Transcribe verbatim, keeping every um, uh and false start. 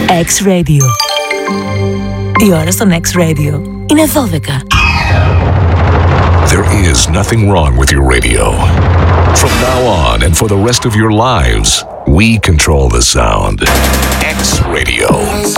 X-Radio. Η ώρα στον X-Radio είναι δώδεκα. There is nothing wrong with your radio. From now on and for the rest of your lives, we control the sound. X-Radio.